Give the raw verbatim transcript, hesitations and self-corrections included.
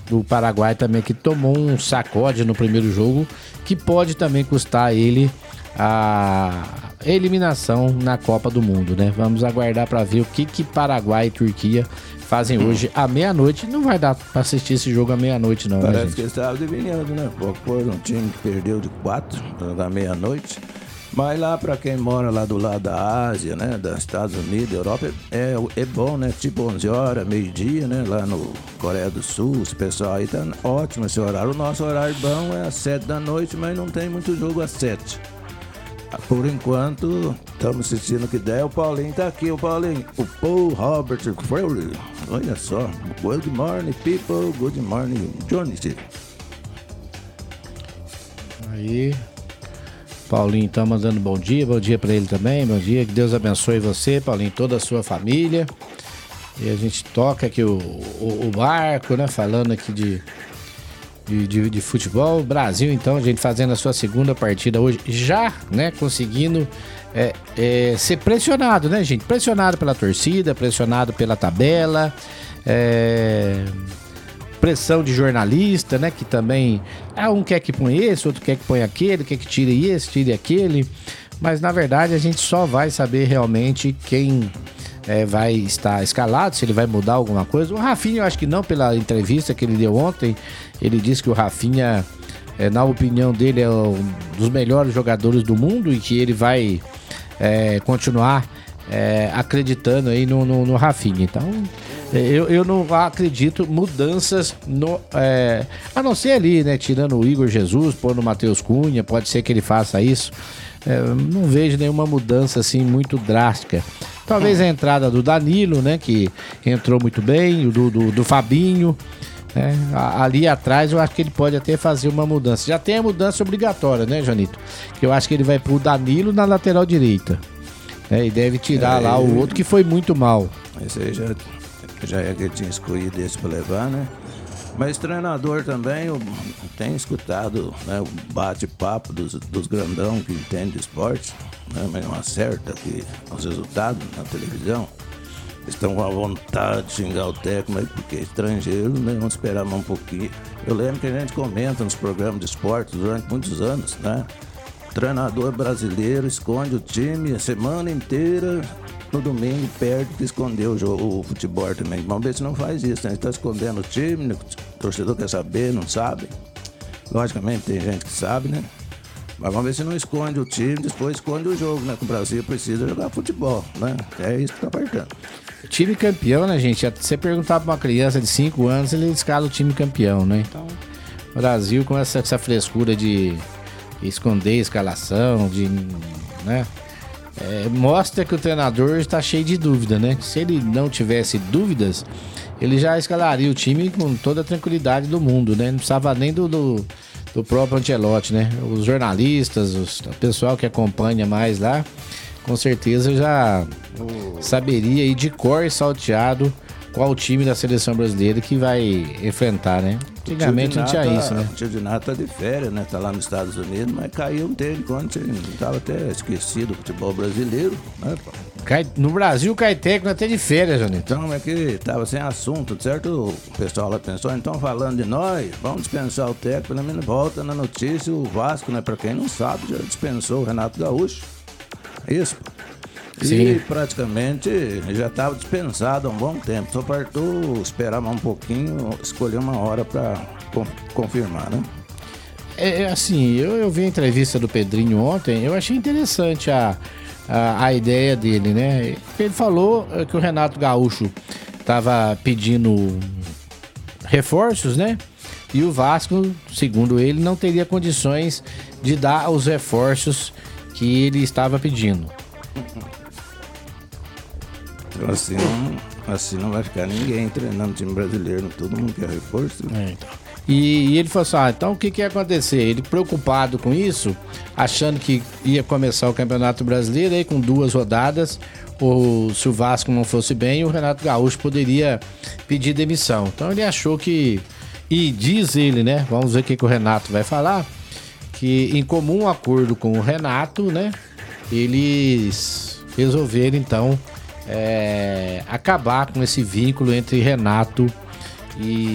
do Paraguai também, que tomou um sacode no primeiro jogo, que pode também custar a ele a eliminação na Copa do Mundo, né? Vamos aguardar para ver o que que Paraguai e Turquia fazem hoje à meia-noite. Não vai dar para assistir esse jogo à meia-noite, não. Parece né, gente? que eles estavam adivinhando, né? Foi um time que perdeu de quatro da meia-noite. Mas lá para quem mora lá do lado da Ásia, né, dos Estados Unidos, Europa, é, é bom, né? Tipo onze horas, meio-dia, né? Lá no Coreia do Sul, esse pessoal aí tá ótimo esse horário. O nosso horário bom é às sete da noite, mas não tem muito jogo às sete. Por enquanto, estamos assistindo o que der. O Paulinho tá aqui, o Paulinho. O Paul Robert Freire. Olha só. Good morning, people. Good morning, Johnny. Aí... Paulinho tá mandando bom dia, bom dia pra ele também, bom dia, que Deus abençoe você, Paulinho, toda a sua família. E a gente toca aqui o, o, o barco, né, falando aqui de, de, de, de futebol. Brasil, então, a gente fazendo a sua segunda partida hoje, já, né, conseguindo é, é, ser pressionado, né, gente, pressionado pela torcida, pressionado pela tabela, é... pressão de jornalista, né? Que também, ah, um quer que põe esse, outro quer que põe aquele, quer que tire esse, tire aquele. Mas na verdade a gente só vai saber realmente quem é, vai estar escalado, se ele vai mudar alguma coisa. O Rafinha, eu acho que não, pela entrevista que ele deu ontem. Ele disse que o Rafinha, é, na opinião dele, é um dos melhores jogadores do mundo e que ele vai é, continuar é, acreditando aí no, no, no Rafinha. Então... Eu, eu não acredito mudanças no, é, a não ser ali, né? Tirando o Igor Jesus, pondo o Matheus Cunha, pode ser que ele faça isso. É, não vejo nenhuma mudança assim muito drástica. Talvez a entrada do Danilo, né? Que entrou muito bem, do, do, do Fabinho. Né, ali atrás eu acho que ele pode até fazer uma mudança. Já tem a mudança obrigatória, né, Janito? Que eu acho que ele vai pro Danilo na lateral direita. Né, e deve tirar é, lá o outro que foi muito mal. Esse aí já. Já é que ele tinha escolhido esse para levar, né? Mas treinador também, eu tenho escutado, né, o bate-papo dos, dos grandão que entendem de esporte, né, mas não acerta aqui os resultados na televisão. Eles estão com a vontade de xingar o técnico, mas porque é estrangeiro, né, vamos esperar mais um pouquinho. Eu lembro que a gente comenta nos programas de esporte durante muitos anos, né? O treinador brasileiro esconde o time a semana inteira. No domingo perde que escondeu o, jogo, o futebol também. Vamos ver se não faz isso, né? Está escondendo o time, o torcedor quer saber, não sabe. Logicamente tem gente que sabe, né? Mas vamos ver se não esconde o time, depois esconde o jogo, né? Que o Brasil precisa jogar futebol, né? É isso que tá marcando. O time campeão, né, gente? Se você perguntar pra uma criança de cinco anos, ele escala o time campeão, né? Então, o Brasil com essa, essa frescura de esconder a escalação, de, né? É, mostra que o treinador está cheio de dúvida, né? Se ele não tivesse dúvidas, ele já escalaria o time com toda a tranquilidade do mundo, né? Não precisava nem do, do, do próprio Ancelotti, né? Os jornalistas, os, o pessoal que acompanha mais lá, com certeza já saberia aí de cor e salteado qual o time da seleção brasileira que vai enfrentar, né? Antigamente não tinha isso, né? O tio de Nato tá de férias, né? Tá lá nos Estados Unidos, mas caiu um tempo quando tava até esquecido o futebol brasileiro, né? Cai, no Brasil cai técnico até de férias, Janito. Então é que tava sem assunto, certo? O pessoal lá pensou, então falando de nós, vamos dispensar o técnico, pelo menos volta na notícia o Vasco, né? Pra quem não sabe, já dispensou o Renato Gaúcho. Isso, pô. Sim. E praticamente já estava dispensado há um bom tempo. Só partou esperar mais um pouquinho, escolher uma hora para confirmar, né? É assim, eu, eu vi a entrevista do Pedrinho ontem, eu achei interessante a, a, a ideia dele, né? Ele falou que o Renato Gaúcho estava pedindo reforços, né? E o Vasco, segundo ele, não teria condições de dar os reforços que ele estava pedindo. Então, assim não, assim não vai ficar ninguém treinando time brasileiro, todo mundo quer reforço. É, então. E, e ele falou assim, ah, então o que, que ia acontecer? Ele preocupado com isso, achando que ia começar o Campeonato Brasileiro, aí com duas rodadas, ou se o Vasco não fosse bem, o Renato Gaúcho poderia pedir demissão. Então ele achou que, e diz ele, né, vamos ver o que, que o Renato vai falar, que em comum acordo com o Renato, né, eles resolveram então é, acabar com esse vínculo entre Renato e